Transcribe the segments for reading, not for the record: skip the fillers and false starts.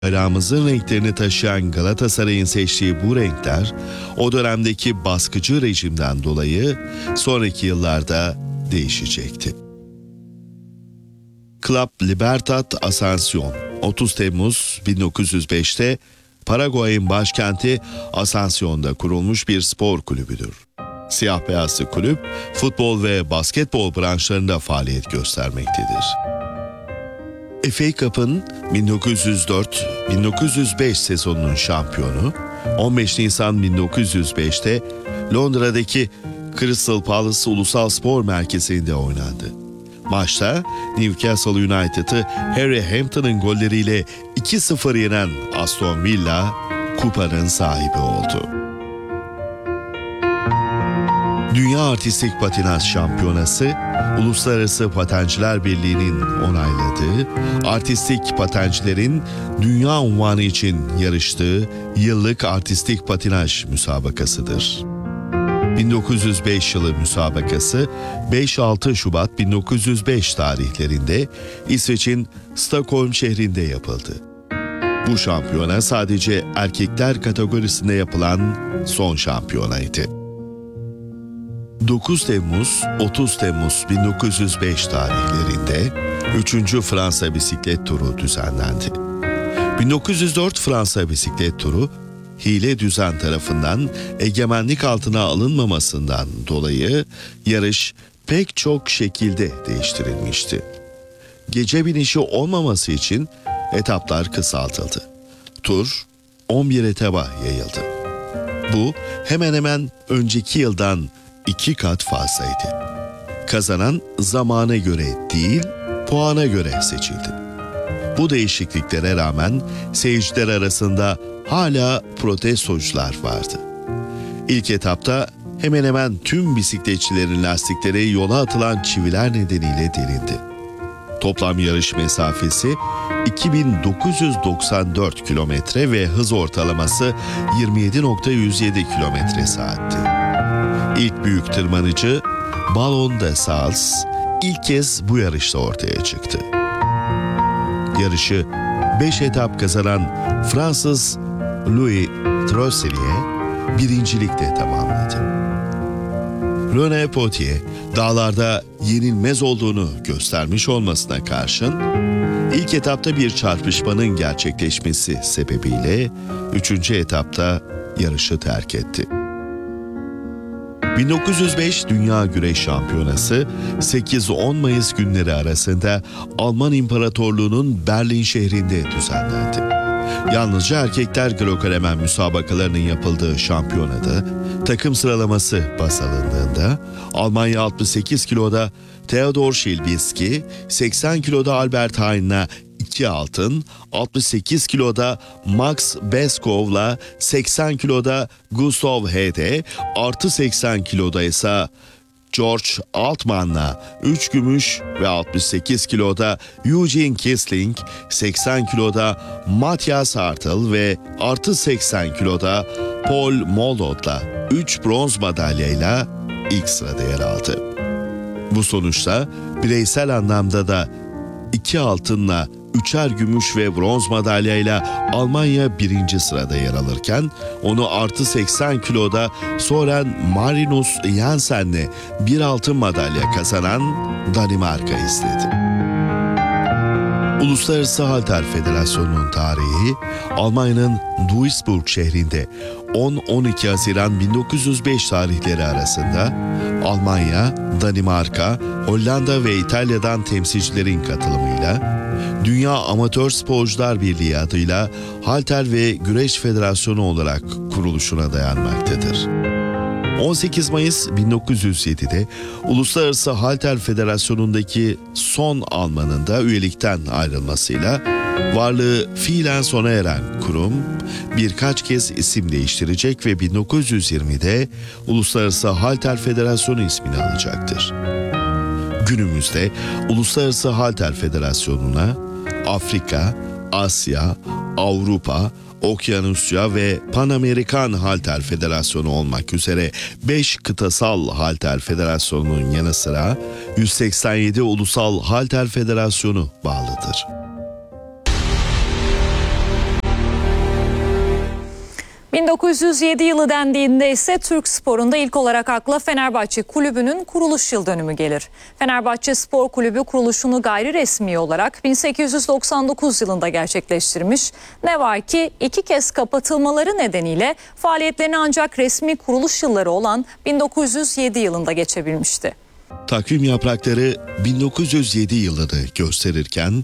Bayrağımızın renklerini taşıyan Galatasaray'ın seçtiği bu renkler, o dönemdeki baskıcı rejimden dolayı sonraki yıllarda değişecekti. Club Libertad Asunción, 30 Temmuz 1905'te Paraguay'ın başkenti Asunción'da kurulmuş bir spor kulübüdür. Siyah beyazlı kulüp, futbol ve basketbol branşlarında faaliyet göstermektedir. FA Cup'ın 1904-1905 sezonunun şampiyonu, 15 Nisan 1905'te Londra'daki Crystal Palace Ulusal Spor Merkezi'nde oynandı. Maçta Newcastle United'ı Harry Hampton'ın golleriyle 2-0 yenen Aston Villa, kupanın sahibi oldu. Dünya Artistik Patinaj Şampiyonası, Uluslararası Patenciler Birliği'nin onayladığı, artistik patencilerin dünya unvanı için yarıştığı yıllık artistik patinaj müsabakasıdır. 1905 yılı müsabakası 5-6 Şubat 1905 tarihlerinde İsveç'in Stockholm şehrinde yapıldı. Bu şampiyona sadece erkekler kategorisinde yapılan son şampiyonaydı. 9 Temmuz-30 Temmuz 1905 tarihlerinde 3. Fransa Bisiklet Turu düzenlendi. 1904 Fransa Bisiklet Turu, hile düzen tarafından egemenlik altına alınmamasından dolayı yarış pek çok şekilde değiştirilmişti. Gece binişi olmaması için etaplar kısaltıldı. Tur 11 etaba yayıldı. Bu hemen hemen önceki yıldan 2 kat fazlaydı. Kazanan zamana göre değil, puana göre seçildi. Bu değişikliklere rağmen seyirciler arasında hala protestocular vardı. İlk etapta hemen hemen tüm bisikletçilerin lastikleri yola atılan çiviler nedeniyle delindi. Toplam yarış mesafesi 2994 kilometre ve hız ortalaması 27.107 kilometre saatti. İlk büyük tırmanıcı Ballon de Sals ilk kez bu yarışta ortaya çıktı. Yarışı 5 etap kazanan Fransız Louis Trosselier birincilikle tamamladı. René Potier dağlarda yenilmez olduğunu göstermiş olmasına karşın ilk etapta bir çarpışmanın gerçekleşmesi sebebiyle 3. etapta yarışı terk etti. 1905 Dünya Güreş Şampiyonası 8-10 Mayıs günleri arasında Alman İmparatorluğu'nun Berlin şehrinde düzenlendi. Yalnızca erkekler Grekor-Romen müsabakalarının yapıldığı şampiyonada takım sıralaması baz alındığında Almanya 68 kiloda Theodor Schilbiski, 80 kiloda Albert Hein'la 2 altın, 68 kiloda Max Beskov'la 80 kiloda Gustav Hede, artı 80 kiloda ise George Altman'la 3 gümüş ve 68 kiloda Eugene Kissling, 80 kiloda Matthias Hartl ve artı 80 kiloda Paul Moldot'la 3 bronz madalyayla ilk sırada yer aldı. Bu sonuçta bireysel anlamda da 2 altınla 3'er gümüş ve bronz madalyayla Almanya 1. sırada yer alırken onu artı 80 kiloda Søren Marinus Jensen'le 1 altın madalya kazanan Danimarka izledi. Uluslararası Halter Federasyonu'nun tarihi Almanya'nın Duisburg şehrinde 10-12 Haziran 1905 tarihleri arasında Almanya, Danimarka, Hollanda ve İtalya'dan temsilcilerin katılımıyla Dünya Amatör Sporcular Birliği adıyla Halter ve Güreş Federasyonu olarak kuruluşuna dayanmaktadır. 18 Mayıs 1907'de Uluslararası Halter Federasyonu'ndaki son Alman'ın da üyelikten ayrılmasıyla varlığı fiilen sona eren kurum birkaç kez isim değiştirecek ve 1920'de Uluslararası Halter Federasyonu ismini alacaktır. Günümüzde Uluslararası Halter Federasyonu'na Afrika, Asya, Avrupa, Okyanusya ve Pan-Amerikan Halter Federasyonu olmak üzere 5 kıtasal halter federasyonunun yanı sıra 187 ulusal halter federasyonu bağlıdır. 1907 yılı dendiğinde ise Türk sporunda ilk olarak akla Fenerbahçe Kulübü'nün kuruluş yıl dönümü gelir. Fenerbahçe Spor Kulübü kuruluşunu gayri resmi olarak 1899 yılında gerçekleştirmiş. Ne var ki 2 kez kapatılmaları nedeniyle faaliyetlerini ancak resmi kuruluş yılları olan 1907 yılında geçebilmişti. Takvim yaprakları 1907 yılını gösterirken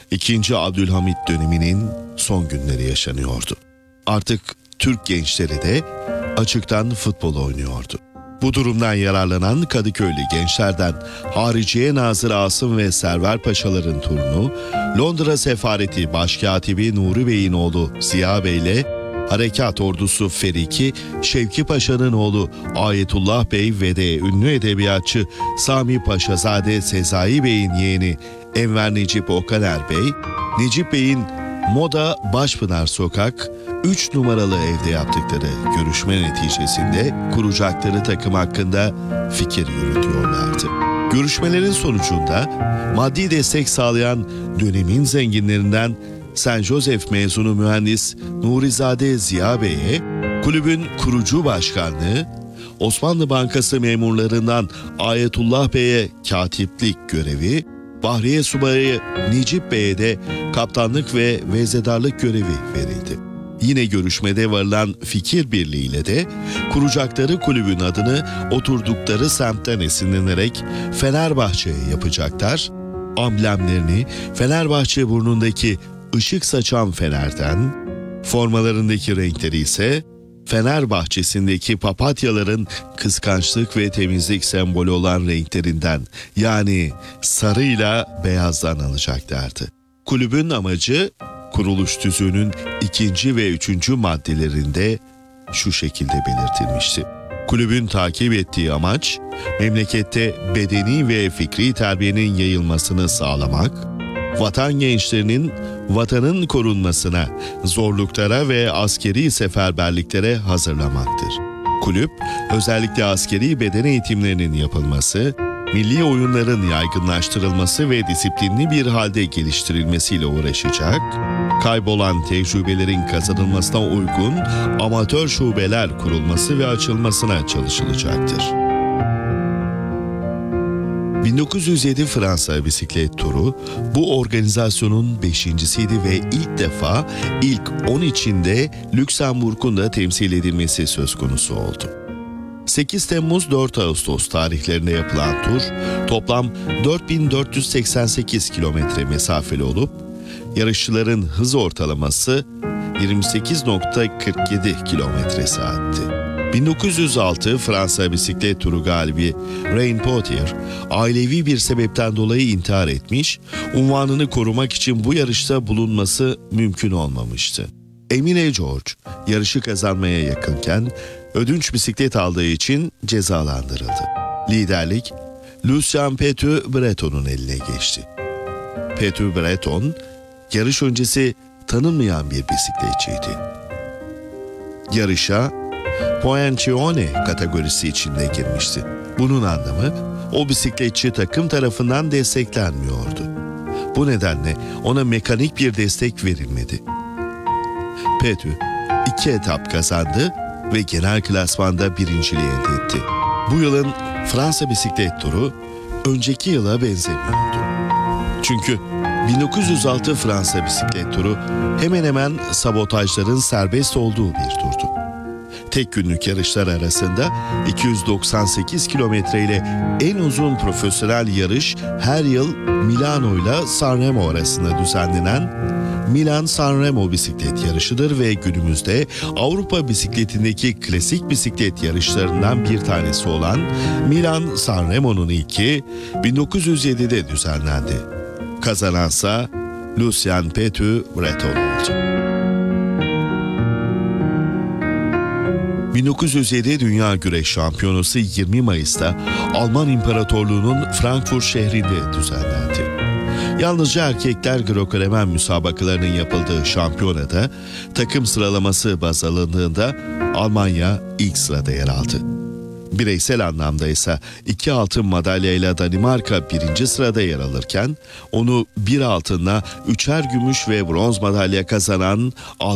2. Abdülhamit döneminin son günleri yaşanıyordu. Artık Türk gençleri de açıktan futbol oynuyordu. Bu durumdan yararlanan Kadıköylü gençlerden Hariciye Nazır Asım ve Server Paşaların torunu, Londra Sefareti Başkatibi Nuri Bey'in oğlu Ziya Bey ile Harekat Ordusu Feriki, Şevki Paşa'nın oğlu Ayetullah Bey ve de ünlü edebiyatçı Sami Paşazade Sezai Bey'in yeğeni Enver Necip Okaner Bey, Necip Bey'in Moda Başpınar Sokak 3 numaralı evde yaptıkları görüşme neticesinde kuracakları takım hakkında fikir yürütüyorlardı. Görüşmelerin sonucunda maddi destek sağlayan dönemin zenginlerinden St. Joseph mezunu mühendis Nurizade Ziya Bey'e kulübün kurucu başkanlığı, Osmanlı Bankası memurlarından Ayetullah Bey'e katiplik görevi, Bahriye Subayı Necip Bey'e de kaptanlık ve vezedarlık görevi verildi. Yine görüşmede varılan fikir birliğiyle de kuracakları kulübün adını oturdukları semtten esinlenerek Fenerbahçe'ye yapacaklar. Amblemlerini Fenerbahçe burnundaki ışık saçan fenerden, formalarındaki renkleri ise Fenerbahçe'sindeki papatyaların kıskançlık ve temizlik sembolü olan renklerinden, yani sarıyla beyazdan alacaklardı. Kulübün amacı kuruluş tüzüğünün 2. ve 3. maddelerinde şu şekilde belirtilmişti. Kulübün takip ettiği amaç, memlekette bedeni ve fikri terbiyenin yayılmasını sağlamak, vatan gençlerinin vatanın korunmasına, zorluklara ve askeri seferberliklere hazırlamaktır. Kulüp, özellikle askeri beden eğitimlerinin yapılması, milli oyunların yaygınlaştırılması ve disiplinli bir halde geliştirilmesiyle uğraşacak, kaybolan tecrübelerin kazanılmasına uygun amatör şubeler kurulması ve açılmasına çalışılacaktır. 1907 Fransa bisiklet turu bu organizasyonun 5.siydi ve ilk 10 içinde Lüksemburg'un da temsil edilmesi söz konusu oldu. 8 Temmuz 4 Ağustos tarihlerinde yapılan tur toplam 4488 kilometre mesafeli olup yarışçıların hız ortalaması 28.47 kilometre saatti. 1906 Fransa bisiklet turu galibi Rain Potier ailevi bir sebepten dolayı intihar etmiş, unvanını korumak için bu yarışta bulunması mümkün olmamıştı. Emile George yarışı kazanmaya yakınken ödünç bisiklet aldığı için cezalandırıldı. Liderlik Lucien Petit-Breton'un eline geçti. Petit-Breton yarış öncesi tanınmayan bir bisikletçiydi. Yarışa Poincione kategorisi içinde girmişti. Bunun anlamı o bisikletçi takım tarafından desteklenmiyordu. Bu nedenle ona mekanik bir destek verilmedi. Petit 2 etap kazandı ve genel klasmanda birinciliği elde etti. Bu yılın Fransa bisiklet turu önceki yıla benzemiyordu. Çünkü 1906 Fransa bisiklet turu hemen hemen sabotajların serbest olduğu bir turdu. Tek günlük yarışlar arasında 298 kilometre ile en uzun profesyonel yarış her yıl Milano ile Sanremo arasında düzenlenen Milan-Sanremo bisiklet yarışıdır ve günümüzde Avrupa bisikletindeki klasik bisiklet yarışlarından bir tanesi olan Milan-Sanremo'nun ilki 1907'de düzenlendi. Kazanansa Lucien Petit-Breton oldu. 1907 Dünya Güreş Şampiyonası 20 Mayıs'ta Alman İmparatorluğu'nun Frankfurt şehrinde düzenlendi. Yalnızca erkekler Grekalemen müsabakalarının yapıldığı şampiyonada takım sıralaması baz alındığında Almanya ilk sırada yer aldı. Bireysel anlamda ise 2 altın madalyayla Danimarka 1. sırada yer alırken onu 1 altınla 3'er gümüş ve bronz madalya kazanan